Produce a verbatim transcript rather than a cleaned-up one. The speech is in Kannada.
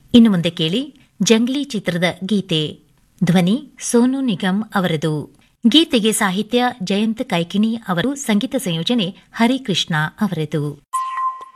ಇನ್ನು ಮುಂದೆ ಕೇಳಿ ಜಂಗ್ಲಿ ಚಿತ್ರದ ಗೀತೆ. ಧ್ವನಿ ಸೋನು ನಿಗಮ್ ಅವರದು. ಗೀತೆಗೆ ಸಾಹಿತ್ಯ ಜಯಂತ್ ಕೈಕಿಣಿ ಅವರು, ಸಂಗೀತ ಸಂಯೋಜನೆ ಹರಿಕೃಷ್ಣ ಅವರದು.